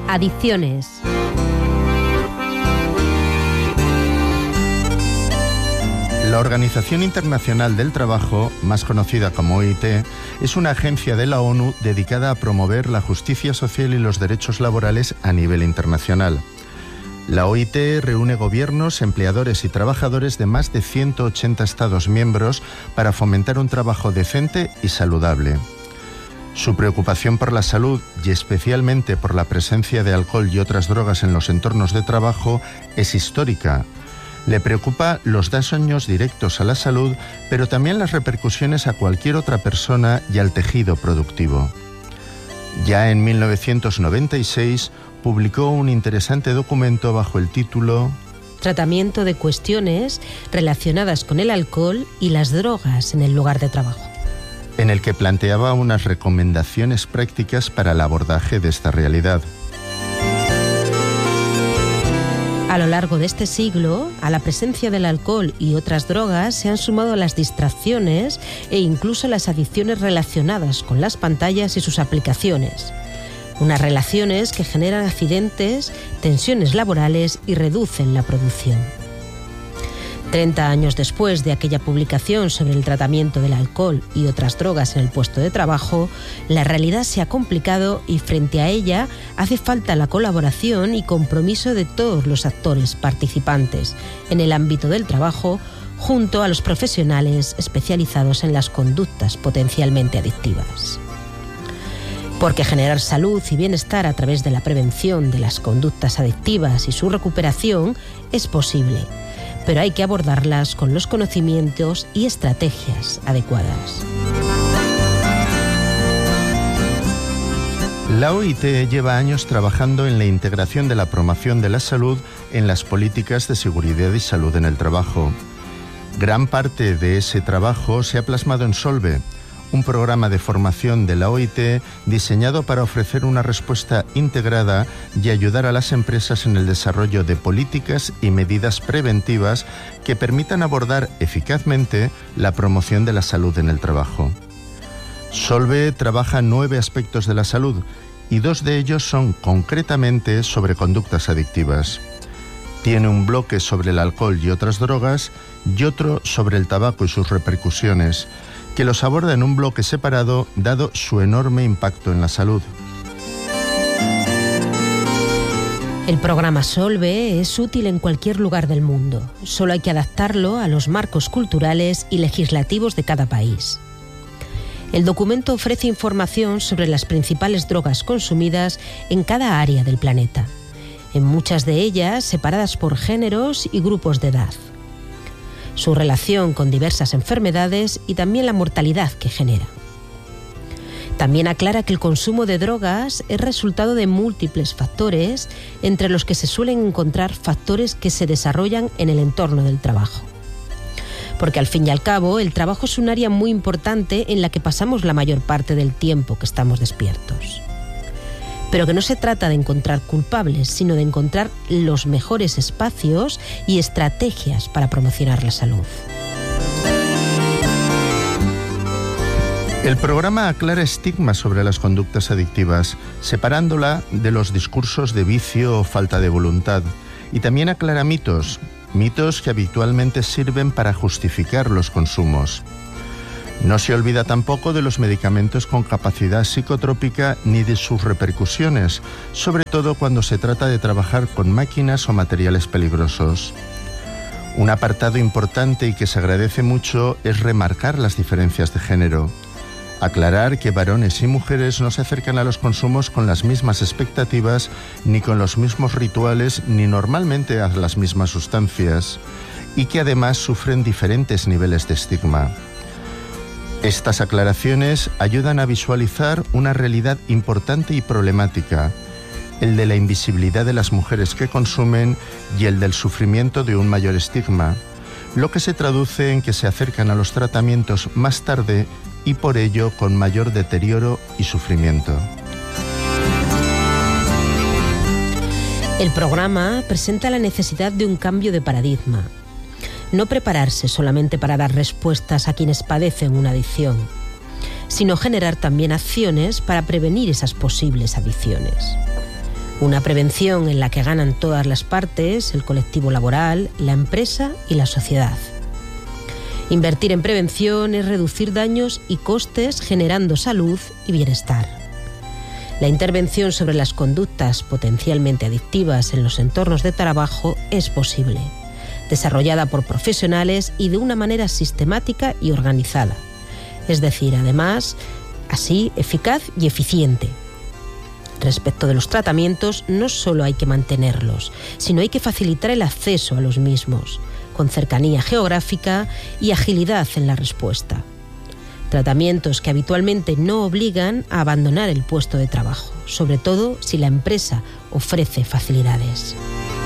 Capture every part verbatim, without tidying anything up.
Adicciones. La Organización Internacional del Trabajo, más conocida como O I T, es una agencia de la ONU dedicada a promover la justicia social y los derechos laborales a nivel internacional. La O I T reúne gobiernos, empleadores y trabajadores de más de ciento ochenta Estados miembros para fomentar un trabajo decente y saludable. Su preocupación por la salud y especialmente por la presencia de alcohol y otras drogas en los entornos de trabajo es histórica. Le preocupa los daños directos a la salud, pero también las repercusiones a cualquier otra persona y al tejido productivo. Ya en mil novecientos noventa y seis publicó un interesante documento bajo el título Tratamiento de cuestiones relacionadas con el alcohol y las drogas en el lugar de trabajo, en el que planteaba unas recomendaciones prácticas para el abordaje de esta realidad. A lo largo de este siglo, a la presencia del alcohol y otras drogas se han sumado las distracciones e incluso las adicciones relacionadas con las pantallas y sus aplicaciones. Unas relaciones que generan accidentes, tensiones laborales y reducen la producción. Treinta años después de aquella publicación sobre el tratamiento del alcohol y otras drogas en el puesto de trabajo, la realidad se ha complicado y frente a ella hace falta la colaboración y compromiso de todos los actores participantes en el ámbito del trabajo, junto a los profesionales especializados en las conductas potencialmente adictivas. Porque generar salud y bienestar a través de la prevención de las conductas adictivas y su recuperación es posible, pero hay que abordarlas con los conocimientos y estrategias adecuadas. La O I T lleva años trabajando en la integración de la promoción de la salud en las políticas de seguridad y salud en el trabajo. Gran parte de ese trabajo se ha plasmado en Solve, un programa de formación de la O I T diseñado para ofrecer una respuesta integrada y ayudar a las empresas en el desarrollo de políticas y medidas preventivas que permitan abordar eficazmente la promoción de la salud en el trabajo. Solve trabaja nueve aspectos de la salud y dos de ellos son concretamente sobre conductas adictivas. Tiene un bloque sobre el alcohol y otras drogas y otro sobre el tabaco y sus repercusiones, que los aborda en un bloque separado dado su enorme impacto en la salud. El programa Solve es útil en cualquier lugar del mundo. Solo hay que adaptarlo a los marcos culturales y legislativos de cada país. El documento ofrece información sobre las principales drogas consumidas en cada área del planeta, en muchas de ellas separadas por géneros y grupos de edad, su relación con diversas enfermedades y también la mortalidad que genera. También aclara que el consumo de drogas es resultado de múltiples factores, entre los que se suelen encontrar factores que se desarrollan en el entorno del trabajo. Porque al fin y al cabo, el trabajo es un área muy importante en la que pasamos la mayor parte del tiempo que estamos despiertos. Pero que no se trata de encontrar culpables, sino de encontrar los mejores espacios y estrategias para promocionar la salud. El programa aclara estigmas sobre las conductas adictivas, separándola de los discursos de vicio o falta de voluntad, y también aclara mitos, mitos que habitualmente sirven para justificar los consumos. No se olvida tampoco de los medicamentos con capacidad psicotrópica ni de sus repercusiones, sobre todo cuando se trata de trabajar con máquinas o materiales peligrosos. Un apartado importante y que se agradece mucho es remarcar las diferencias de género. Aclarar que varones y mujeres no se acercan a los consumos con las mismas expectativas, ni con los mismos rituales, ni normalmente a las mismas sustancias, y que además sufren diferentes niveles de estigma. Estas aclaraciones ayudan a visualizar una realidad importante y problemática, el de la invisibilidad de las mujeres que consumen y el del sufrimiento de un mayor estigma, lo que se traduce en que se acercan a los tratamientos más tarde y por ello con mayor deterioro y sufrimiento. El programa presenta la necesidad de un cambio de paradigma. No prepararse solamente para dar respuestas a quienes padecen una adicción, sino generar también acciones para prevenir esas posibles adicciones. Una prevención en la que ganan todas las partes, el colectivo laboral, la empresa y la sociedad. Invertir en prevención es reducir daños y costes generando salud y bienestar. La intervención sobre las conductas potencialmente adictivas en los entornos de trabajo es posible, desarrollada por profesionales y de una manera sistemática y organizada. Es decir, además, así eficaz y eficiente. Respecto de los tratamientos, no solo hay que mantenerlos, sino hay que facilitar el acceso a los mismos, con cercanía geográfica y agilidad en la respuesta. Tratamientos que habitualmente no obligan a abandonar el puesto de trabajo, sobre todo si la empresa ofrece facilidades.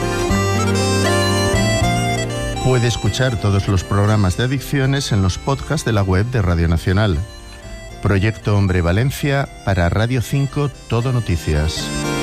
Puede escuchar todos los programas de adicciones en los podcasts de la web de Radio Nacional. Proyecto Hombre Valencia para Radio cinco Todo Noticias.